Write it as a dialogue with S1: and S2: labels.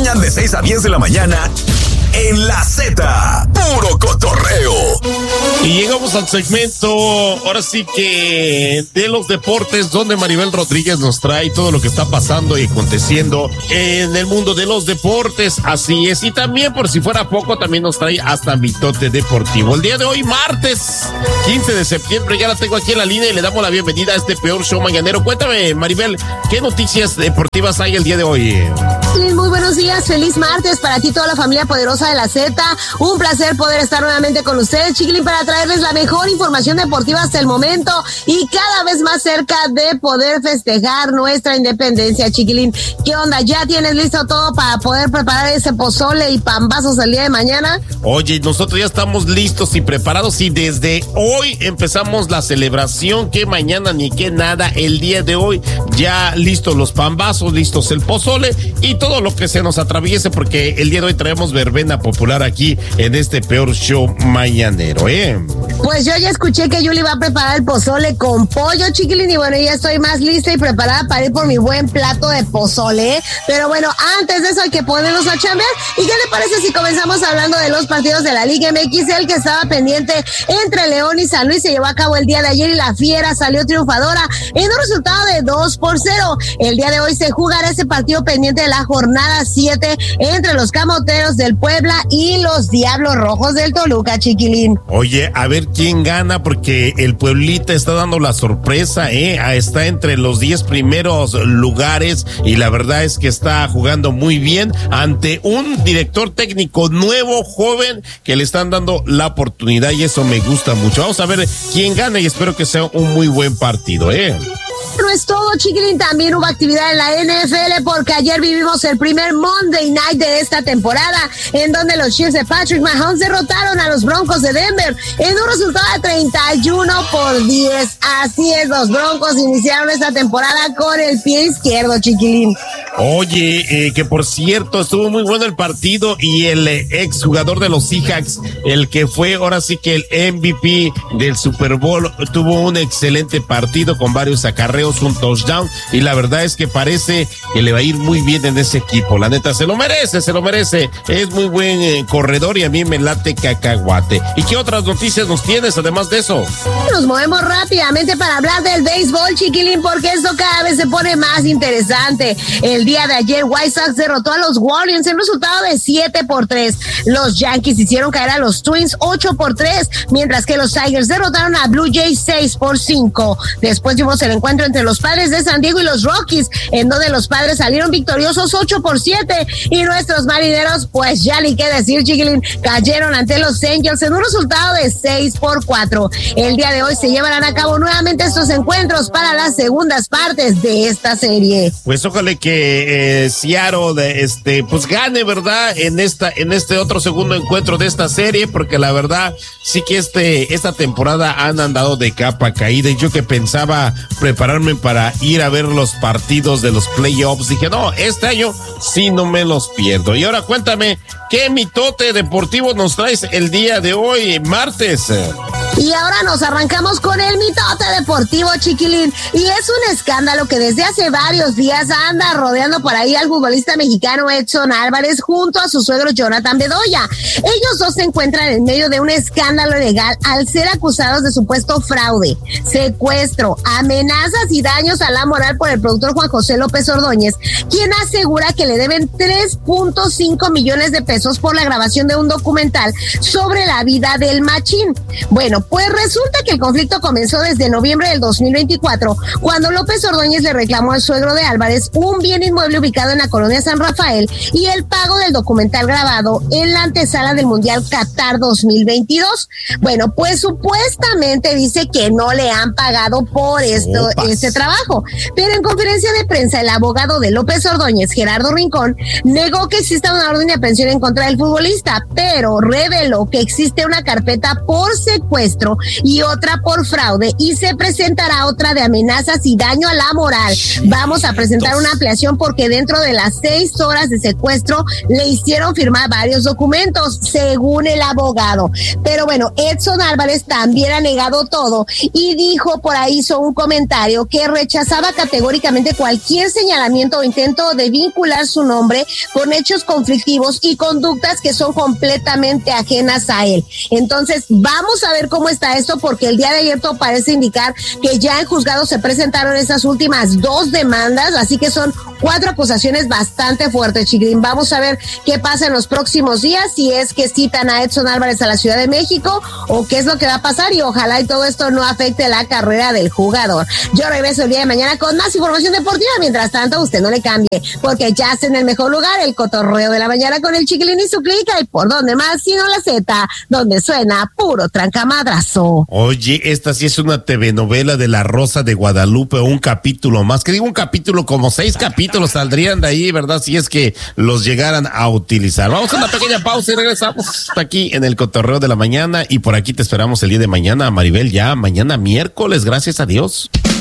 S1: acompañan de 6 a 10 de la mañana en La Z, puro cotorreo.
S2: Y llegamos al segmento, ahora sí que de los deportes, donde Maribel Rodríguez nos trae todo lo que está pasando y aconteciendo en el mundo de los deportes, así es. Y también, por si fuera poco, también nos trae hasta mitote deportivo. El día de hoy, martes 15 de septiembre, ya la tengo aquí en la línea y le damos la bienvenida a este peor show mañanero. Cuéntame, Maribel, ¿qué noticias deportivas hay el día de hoy?
S3: Muy buenos días, feliz martes para ti, toda la familia poderosa de la Z. Un placer poder estar nuevamente con ustedes, Chiquilín, para traerles la mejor información deportiva hasta el momento y cada vez más cerca de poder festejar nuestra independencia, Chiquilín. ¿Qué onda? ¿Ya tienes listo todo para poder preparar ese pozole y pambazos el día de mañana?
S2: Oye, nosotros ya estamos listos y preparados y desde hoy empezamos la celebración, que mañana ni que nada, el día de hoy ya listos los pambazos, listos el pozole y todo lo que se nos atraviese, porque el día de hoy traemos verbena popular aquí en este peor show mañanero,
S3: Pues yo ya escuché que Yuli va a preparar el pozole con pollo, Chiquilín, y bueno, ya estoy más lista y preparada para ir por mi buen plato de pozole, Pero bueno, antes de eso hay que ponernos a chambear. ¿Y qué te parece si comenzamos hablando de los partidos de la Liga MX? El que estaba pendiente entre León y San Luis se llevó a cabo el día de ayer y la Fiera salió triunfadora en un resultado de 2-0. El día de hoy se jugará ese partido pendiente de la jornada 7 entre los Camoteros del Puebla y los Diablos Rojos del Toluca, Chiquilín.
S2: Oye, a ver quién gana, porque el Pueblita está dando la sorpresa, está entre los 10 primeros lugares y la verdad es que está jugando muy bien ante un director técnico nuevo, joven, que le están dando la oportunidad y eso me gusta mucho. Vamos a ver quién gana y espero que sea un muy buen partido,
S3: No es todo, Chiquilín, también hubo actividad en la NFL porque ayer vivimos el primer Monday Night de esta temporada, en donde los Chiefs de Patrick Mahomes derrotaron a los Broncos de Denver en un resultado de 31-10. Así es, los Broncos iniciaron esta temporada con el pie izquierdo, Chiquilín.
S2: Oye, que por cierto, estuvo muy bueno el partido y el ex jugador de los Seahawks, el que fue ahora sí que el MVP del Super Bowl, tuvo un excelente partido con varios acarreos, un touchdown, y la verdad es que parece que le va a ir muy bien en ese equipo. La neta, se lo merece. Es muy buen corredor y a mí me late cacahuate. ¿Y qué otras noticias nos tienes además de eso?
S3: Nos movemos rápidamente para hablar del béisbol, Chiquilín, porque esto cada vez se pone más interesante. El día de ayer, White Sox derrotó a los Warriors en un resultado de 7-3. Los Yankees hicieron caer a los Twins 8-3, mientras que los Tigers derrotaron a Blue Jays 6-5. Después tuvimos el encuentro entre los Padres de San Diego y los Rockies, en donde los Padres salieron victoriosos 8-7 y nuestros Marineros, pues ya ni qué decir, Chiquilín, cayeron ante los Angels en un resultado de 6-4. El día de hoy se llevarán a cabo nuevamente estos encuentros para las segundas partes de esta serie.
S2: Pues ojalá que Seattle pues gane, ¿verdad? En este otro segundo encuentro de esta serie, porque la verdad sí que esta temporada han andado de capa caída, y yo que pensaba prepararme para ir a ver los partidos de los playoffs, dije, no, este año sí no me los pierdo. Y ahora cuéntame, ¿qué mitote deportivo nos traes el día de hoy, martes?
S3: Y ahora nos arrancamos con el mitote deportivo, Chiquilín, y es un escándalo que desde hace varios días anda rodeando por ahí al futbolista mexicano Edson Álvarez junto a su suegro Jonathan Bedoya. Ellos dos se encuentran en medio de un escándalo legal al ser acusados de supuesto fraude, secuestro, amenazas y daños a la moral por el productor Juan José López Ordóñez, quien asegura que le deben 3.5 millones de pesos por la grabación de un documental sobre la vida del Machín. Bueno, pues resulta que el conflicto comenzó desde noviembre del 2024, cuando López Ordóñez le reclamó al suegro de Álvarez un bien inmueble ubicado en la colonia San Rafael y el pago del documental grabado en la antesala del Mundial Qatar 2022. Bueno, pues supuestamente dice que no le han pagado por este trabajo, pero en conferencia de prensa el abogado de López Ordóñez, Gerardo Rincón, negó que exista una orden de aprehensión en contra del futbolista, pero reveló que existe una carpeta por secuestro secuestro y otra por fraude, y se presentará otra de amenazas y daño a la moral. Vamos a presentar una ampliación porque dentro de las 6 horas de secuestro le hicieron firmar varios documentos, según el abogado. Pero bueno, Edson Álvarez también ha negado todo y dijo, por ahí hizo un comentario que rechazaba categóricamente cualquier señalamiento o intento de vincular su nombre con hechos conflictivos y conductas que son completamente ajenas a él. Entonces, vamos a ver cómo está esto, porque el día de ayer todo parece indicar que ya en juzgado se presentaron esas últimas 2 demandas, así que son 4 acusaciones bastante fuertes, Chiquilín. Vamos a ver qué pasa en los próximos días, si es que citan a Edson Álvarez a la Ciudad de México o qué es lo que va a pasar, y ojalá y todo esto no afecte la carrera del jugador. Yo regreso el día de mañana con más información deportiva. Mientras tanto, usted no le cambie, porque ya está en el mejor lugar, el cotorreo de la mañana con el Chiquilín y su clica. ¿Y por dónde más sino la Z, donde suena puro trancamadrazo?
S2: Oye, esta sí es una telenovela de La Rosa de Guadalupe, o un capítulo más, que digo un capítulo, como 6 capítulos saldrían de ahí, ¿verdad? Si es que los llegaran a utilizar. Vamos a una pequeña pausa y regresamos aquí en el cotorreo de la mañana, y por aquí te esperamos el día de mañana, Maribel, ya mañana miércoles, gracias a Dios.